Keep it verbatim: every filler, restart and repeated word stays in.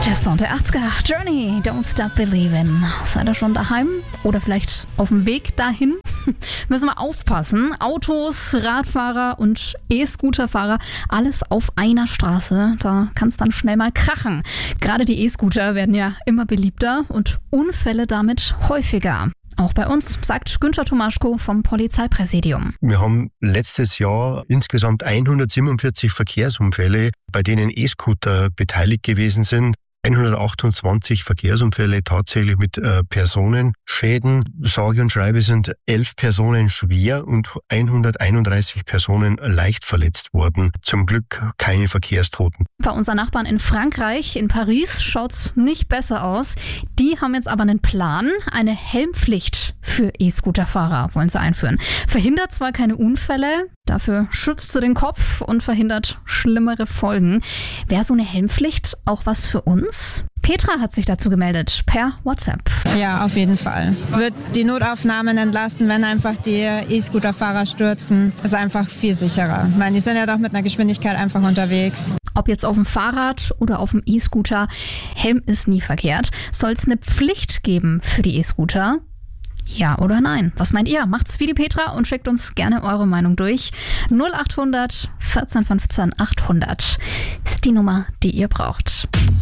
Der Song der achtziger, Journey, Don't Stop Believin'. Seid ihr schon daheim oder vielleicht auf dem Weg dahin? Müssen wir aufpassen. Autos, Radfahrer und E-Scooterfahrer, alles auf einer Straße. Da kann es dann schnell mal krachen. Gerade die E-Scooter werden ja immer beliebter und Unfälle damit häufiger. Auch bei uns, sagt Günther Tomaschko vom Polizeipräsidium. Wir haben letztes Jahr insgesamt hundertsiebenundvierzig Verkehrsunfälle, bei denen E-Scooter beteiligt gewesen sind. hundertachtundzwanzig Verkehrsunfälle tatsächlich mit äh, Personenschäden. Sage und schreibe sind elf Personen schwer und hunderteinunddreißig Personen leicht verletzt worden. Zum Glück keine Verkehrstoten. Bei unseren Nachbarn in Frankreich, in Paris, schaut's nicht besser aus. Die haben jetzt aber einen Plan. Eine Helmpflicht für E-Scooterfahrer wollen sie einführen. Verhindert zwar keine Unfälle, dafür schützt sie den Kopf und verhindert schlimmere Folgen. Wäre so eine Helmpflicht auch was für uns? Petra hat sich dazu gemeldet per WhatsApp. Ja, auf jeden Fall. Wird die Notaufnahmen entlasten, wenn einfach die E-Scooterfahrer stürzen. Ist einfach viel sicherer. Ich meine, die sind ja doch mit einer Geschwindigkeit einfach unterwegs. Ob jetzt auf dem Fahrrad oder auf dem E-Scooter, Helm ist nie verkehrt. Soll es eine Pflicht geben für die E-Scooter? Ja oder nein? Was meint ihr? Macht's wie die Petra und schickt uns gerne eure Meinung durch. null achthundert vierzehn fünfzehn achthundert ist die Nummer, die ihr braucht.